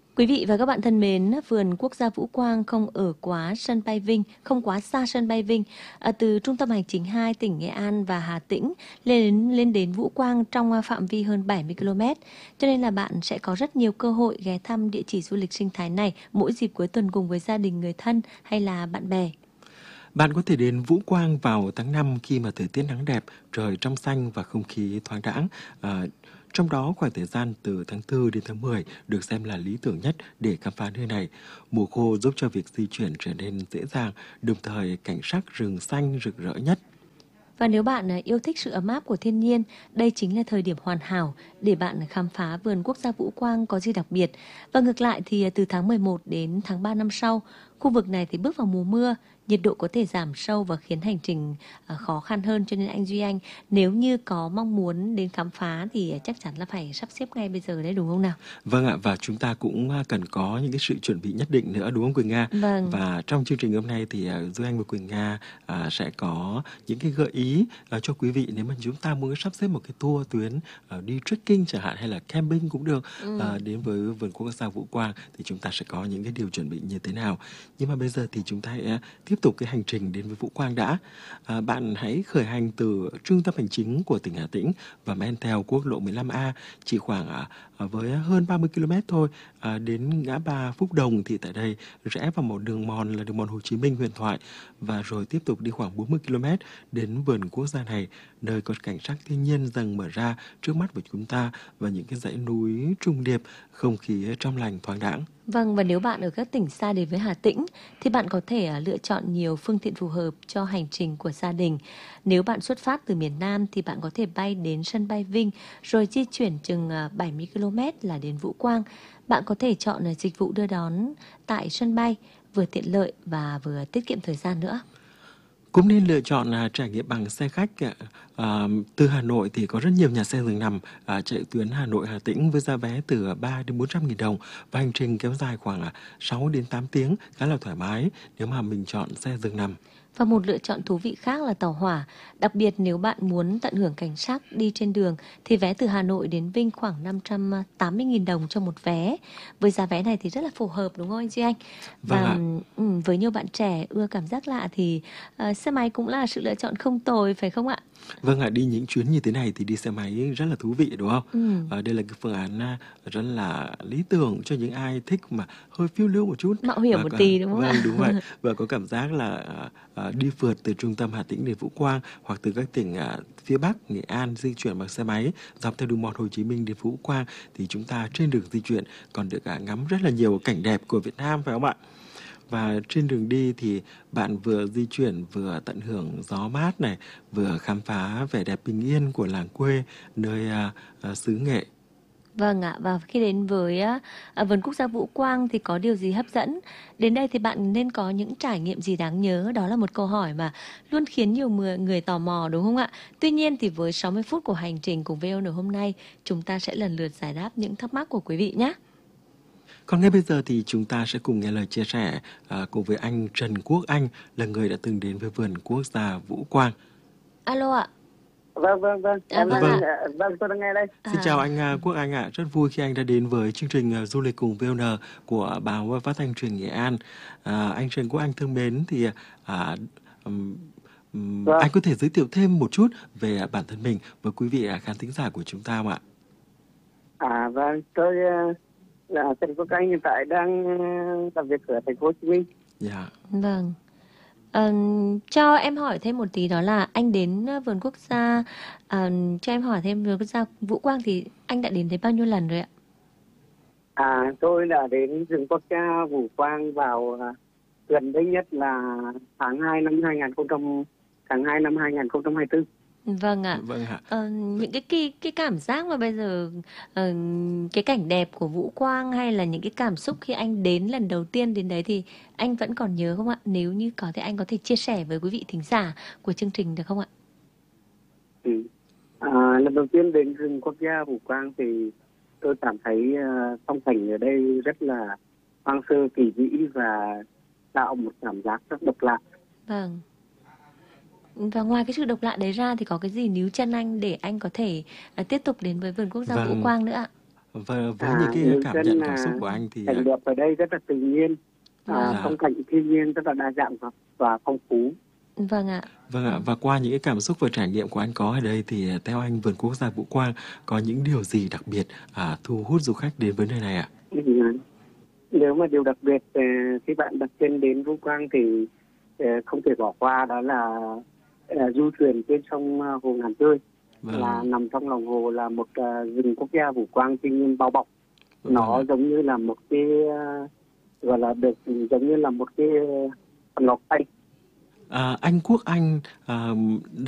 Quý vị và các bạn thân mến, vườn quốc gia Vũ Quang không ở quá sân bay Vinh, không quá xa sân bay Vinh. Từ trung tâm hành chính 2 tỉnh Nghệ An và Hà Tĩnh lên đến Vũ Quang trong phạm vi hơn 70 km. Cho nên là bạn sẽ có rất nhiều cơ hội ghé thăm địa chỉ du lịch sinh thái này mỗi dịp cuối tuần cùng với gia đình, người thân hay là bạn bè. Bạn có thể đến Vũ Quang vào tháng 5 khi mà thời tiết nắng đẹp, trời trong xanh và không khí thoáng đãng. Trong đó khoảng thời gian từ tháng 4 đến tháng 10 được xem là lý tưởng nhất để khám phá nơi này. Mùa khô giúp cho việc di chuyển trở nên dễ dàng, đồng thời cảnh sắc rừng xanh rực rỡ nhất. Và nếu bạn yêu thích sự ấm áp của thiên nhiên, đây chính là thời điểm hoàn hảo để bạn khám phá vườn quốc gia Vũ Quang có gì đặc biệt. Và ngược lại thì từ tháng 11 đến tháng 3 năm sau, khu vực này thì bước vào mùa mưa, nhiệt độ có thể giảm sâu và khiến hành trình khó khăn hơn. Cho nên anh Duy Anh, nếu như có mong muốn đến khám phá thì chắc chắn là phải sắp xếp ngay bây giờ đấy, đúng không nào? Vâng ạ, và chúng ta cũng cần có những cái sự chuẩn bị nhất định nữa, đúng không Quỳnh Nga? Vâng. Và trong chương trình hôm nay thì Duy Anh và Quỳnh Nga sẽ có những cái gợi ý cho quý vị nếu mà chúng ta muốn sắp xếp một cái tour tuyến đi trekking chẳng hạn hay là camping cũng được đến với vườn quốc gia Vũ Quang, thì chúng ta sẽ có những cái điều chuẩn bị như thế nào. Nhưng mà bây giờ thì chúng ta hãy tiếp tục cái hành trình đến với Vũ Quang đã. Bạn hãy khởi hành từ trung tâm hành chính của tỉnh Hà Tĩnh và men theo quốc lộ 15A, chỉ khoảng với hơn 30 km thôi, đến ngã ba Phúc Đồng thì tại đây rẽ vào một đường mòn là đường mòn Hồ Chí Minh huyền thoại, và rồi tiếp tục đi khoảng 40 km đến vườn quốc gia này, nơi có cảnh sắc thiên nhiên dần mở ra trước mắt của chúng ta và những cái dãy núi trùng điệp, không khí trong lành thoáng đãng. Vâng, và nếu bạn ở các tỉnh xa đến với Hà Tĩnh thì bạn có thể lựa chọn nhiều phương tiện phù hợp cho hành trình của gia đình. Nếu bạn xuất phát từ miền Nam thì bạn có thể bay đến sân bay Vinh rồi di chuyển chừng 70 km là đến Vũ Quang. Bạn có thể chọn dịch vụ đưa đón tại sân bay, vừa tiện lợi và vừa tiết kiệm thời gian nữa. Cũng nên lựa chọn trải nghiệm bằng xe khách. Từ Hà Nội thì có rất nhiều nhà xe giường nằm chạy tuyến Hà Nội Hà Tĩnh với giá vé từ 3 đến 400 nghìn đồng, và hành trình kéo dài khoảng 6 đến 8 tiếng, khá là thoải mái nếu mà mình chọn xe giường nằm. Và một lựa chọn thú vị khác là tàu hỏa. Đặc biệt nếu bạn muốn tận hưởng cảnh sắc đi trên đường thì vé từ Hà Nội đến Vinh khoảng 580.000 đồng cho một vé. Với giá vé này thì rất là phù hợp, đúng không anh Duy Anh? Vâng Và ạ. với nhiều bạn trẻ ưa cảm giác lạ thì xe máy cũng là sự lựa chọn không tồi, phải không ạ? Vâng ạ, đi những chuyến như thế này thì đi xe máy rất là thú vị, đúng không? Đây là cái phương án rất là lý tưởng cho những ai thích mà hơi phiêu lưu một chút. Mạo hiểm Và một tí, đúng không vâng, ạ? đúng vậy. Và có cảm giác là đi phượt từ trung tâm Hà Tĩnh đến Vũ Quang, hoặc từ các tỉnh phía Bắc, Nghệ An di chuyển bằng xe máy dọc theo đường mòn Hồ Chí Minh đến Vũ Quang, thì chúng ta trên đường di chuyển còn được ngắm rất là nhiều cảnh đẹp của Việt Nam, phải không ạ? Và trên đường đi thì bạn vừa di chuyển vừa tận hưởng gió mát này, vừa khám phá vẻ đẹp bình yên của làng quê nơi xứ Nghệ. Vâng ạ, và khi đến với vườn quốc gia Vũ Quang thì có điều gì hấp dẫn? Đến đây thì bạn nên có những trải nghiệm gì đáng nhớ? Đó là một câu hỏi mà luôn khiến nhiều người tò mò, đúng không ạ? Tuy nhiên thì với 60 phút của hành trình cùng VON hôm nay, chúng ta sẽ lần lượt giải đáp những thắc mắc của quý vị nhé. Còn ngay bây giờ thì chúng ta sẽ cùng nghe lời chia sẻ cùng với anh Trần Quốc Anh, là người đã từng đến với vườn quốc gia Vũ Quang. Alo ạ. Vâng. Vâng Vâng. ạ. Vâng, tôi đang nghe đây. Xin chào anh Quốc Anh ạ. Rất vui khi anh đã đến với chương trình du lịch cùng VON của báo Phát thanh Truyền Nghệ An. Anh Trần Quốc Anh thân mến, thì Vâng. anh có thể giới thiệu thêm một chút về bản thân mình với quý vị khán thính giả của chúng ta không ạ? Vâng, tôi là Trần Quốc Anh, hiện tại đang làm việc ở thành phố Hồ Chí Minh. Dạ. Vâng. Cho em hỏi thêm một tí, đó là anh đến vườn quốc gia, cho em hỏi thêm vườn quốc gia Vũ Quang thì anh đã đến đấy bao nhiêu lần rồi ạ? Tôi đã đến rừng quốc gia Vũ Quang vào gần đây nhất là tháng 2 năm 2024. Vâng ạ. Vâng ạ. Những cái cảm giác mà bây giờ cái cảnh đẹp của Vũ Quang hay là những cái cảm xúc khi anh đến lần đầu tiên đến đấy thì anh vẫn còn nhớ không ạ? Nếu như có thì anh có thể chia sẻ với quý vị thính giả của chương trình được không ạ? Lần đầu tiên đến rừng quốc gia Vũ Quang thì tôi cảm thấy phong cảnh ở đây rất là hoang sơ, kỳ vĩ và tạo một cảm giác rất độc lạ. Vâng. Và ngoài cái sự độc lạ đấy ra thì có cái gì níu chân anh để anh có thể tiếp tục đến với vườn quốc gia Vũ Vâng. Quang nữa ạ? Và với những cái người cảm dân nhận cảm xúc của anh thì cảnh đẹp ở đây rất là tự nhiên, dạ. phong cảnh thiên nhiên rất là đa dạng và phong phú. Vâng ạ. Vâng ạ, và qua những cái cảm xúc và trải nghiệm của anh có ở đây thì theo anh Vườn Quốc gia Vũ Quang có những điều gì đặc biệt thu hút du khách đến với nơi này ạ? Nếu mà điều đặc biệt khi bạn đặt chân đến Vũ Quang thì không thể bỏ qua đó là du thuyền trên sông Hồ Ngàn Trươi. Vâng. Là nằm trong lòng hồ là một rừng quốc gia Vũ Quang thiên nhiên bao bọc. Vâng. Nó giống như là một cái gọi là được giống như là một cái phần ngọc tay. Anh Quốc Anh